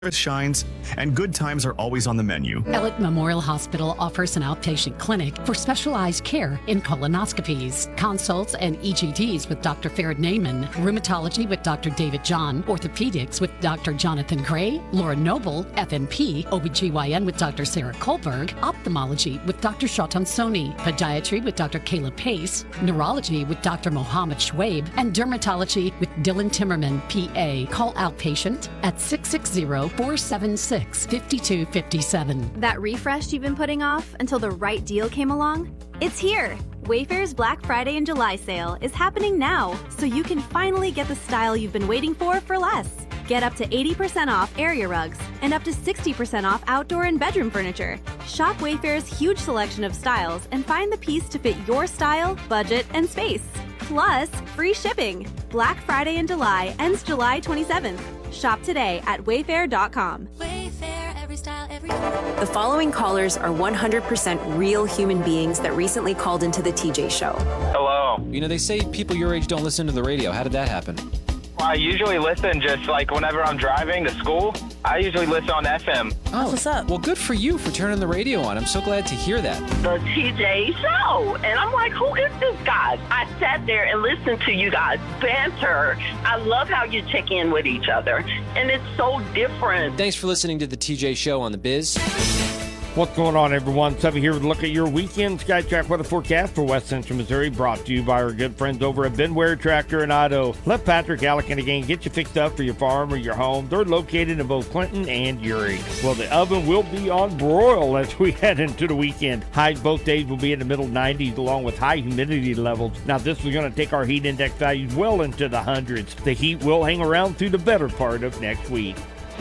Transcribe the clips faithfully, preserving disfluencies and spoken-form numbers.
shines, and good times are always on the menu. Elliott Memorial Hospital offers an outpatient clinic for specialized care in colonoscopies, consults and E G Ds with Doctor Farid Naiman, rheumatology with Doctor David John, orthopedics with Doctor Jonathan Gray, Laura Noble, F N P, O B G Y N with Doctor Sarah Kohlberg, ophthalmology with Doctor Shautan Soni, podiatry with Doctor Kayla Pace, neurology with Doctor Mohammed Schwaib, and dermatology with Dylan Timmerman, P A. Call outpatient at six six zero, four seven six, five two five seven. That refresh you've been putting off until the right deal came along? It's here! Wayfair's Black Friday and July sale is happening now, so you can finally get the style you've been waiting for for less. Get up to eighty percent off area rugs and up to sixty percent off outdoor and bedroom furniture. Shop Wayfair's huge selection of styles and find the piece to fit your style, budget, and space. Plus, free shipping. Black Friday in July ends July twenty-seventh. Shop today at wayfair dot com. Wayfair, every style, every... The following callers are one hundred percent real human beings that recently called into the T J Show. Hello. You know, they say people your age don't listen to the radio. How did that happen? I usually listen just like whenever I'm driving to school. I usually listen on F M. Oh, what's up? Well, good for you for turning the radio on. I'm so glad to hear that. The T J Show. And I'm like, who is this guy? I sat there and listened to you guys banter. I love how you check in with each other. And it's so different. Thanks for listening to the T J Show on The Biz. What's going on, everyone? Tubby here with a look at your weekend SkyTrack weather forecast for West Central Missouri, brought to you by our good friends over at Ben Ware Tractor in Idaho. Let Patrick Alec and again get you fixed up for your farm or your home. They're located in both Clinton and Uri. Well, the oven will be on broil as we head into the weekend. Highs both days will be in the middle nineties along with high humidity levels. Now, this is going to take our heat index values well into the hundreds. The heat will hang around through the better part of next week.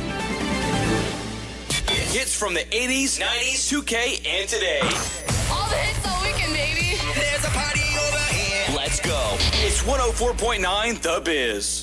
Hits from the eighties, nineties, two K, and today. All the hits all weekend, baby. There's a party over here. Let's go. It's one oh four point nine The Biz.